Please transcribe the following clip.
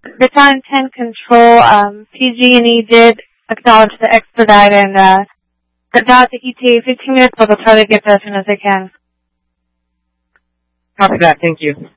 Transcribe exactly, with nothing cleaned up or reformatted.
Baton ten Control, um, P G and E did acknowledge the expedite and uh, got out the E T A fifteen minutes, but they'll try to get there as soon as they can. Copy that. Thank you.